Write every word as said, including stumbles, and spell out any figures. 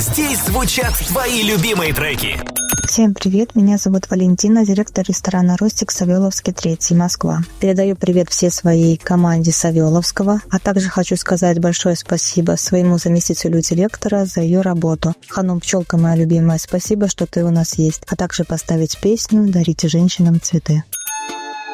Здесь звучат твои любимые треки. Всем привет, меня зовут Валентина, директор ресторана «Ростик», Савеловский, третий, Москва. Передаю привет всей своей команде Савеловского, а также хочу сказать большое спасибо своему заместителю директора за ее работу. Ханум Пчелка, моя любимая, спасибо, что ты у нас есть, а также поставить песню «Дарите женщинам цветы».